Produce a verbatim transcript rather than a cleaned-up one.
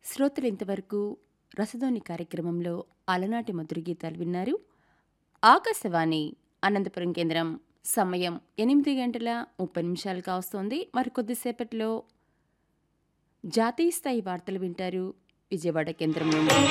శ్రోతలు ఇంతవరకు రసధోని కార్యక్రమంలో అలనాటి మధుర గీతాలు విన్నారు. ఆకాశవాణి అనంతపురం కేంద్రం సమయం ఎనిమిది గంటల ముప్పై నిమిషాలు కావస్తోంది. మరి కొద్దిసేపట్లో జాతీయ స్థాయి వార్తలు వింటారు విజయవాడ కేంద్రం నుండి.